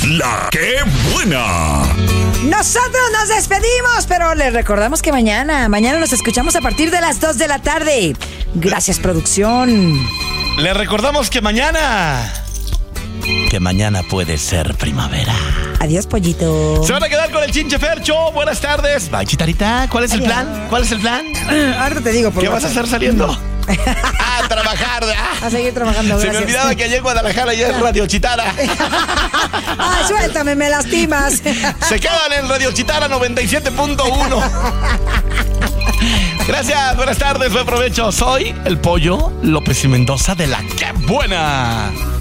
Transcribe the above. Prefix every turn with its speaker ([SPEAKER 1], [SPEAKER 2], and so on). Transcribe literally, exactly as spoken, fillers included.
[SPEAKER 1] La ¡Qué Buena!
[SPEAKER 2] Nosotros nos despedimos, pero les recordamos que mañana, mañana nos escuchamos a partir de las dos de la tarde. Gracias, producción.
[SPEAKER 3] Les recordamos que mañana... Que mañana puede ser primavera.
[SPEAKER 2] Adiós, pollito.
[SPEAKER 3] Se van a quedar con el Chinche Fercho. Buenas tardes. Bye, Chitarita. ¿Cuál es el
[SPEAKER 2] Adiós.
[SPEAKER 3] plan? ¿Cuál es el plan?
[SPEAKER 2] Ahorita te digo por
[SPEAKER 3] ¿Qué vas a hacer saliendo? A trabajar. ¿Ah?
[SPEAKER 2] A seguir trabajando,
[SPEAKER 3] Se
[SPEAKER 2] gracias.
[SPEAKER 3] me olvidaba que allá en Guadalajara ya es Radio Chitara.
[SPEAKER 2] Ay, suéltame, me lastimas.
[SPEAKER 3] Se quedan en Radio Chitara noventa y siete punto uno. Gracias, buenas tardes, buen provecho. Soy el Pollo López y Mendoza de La ¡Qué Buena!